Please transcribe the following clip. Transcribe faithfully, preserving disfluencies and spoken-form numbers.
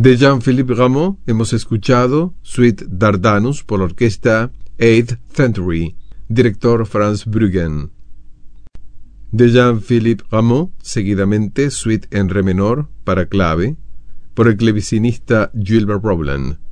De Jean-Philippe Rameau hemos escuchado Suite Dardanus por la orquesta Eighth Century, director Franz Bruggen. De Jean-Philippe Rameau, seguidamente Suite en re menor para clave, por el clavecinista Gilbert Rowland.